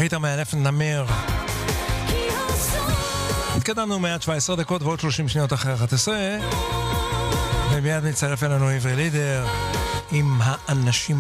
ריטה מאלף נמר. התקדמנו מעט 17 דקות ועוד 30 שניות אחרי 11, ומיד מצטרף אלינו עברי לידר עם האנשים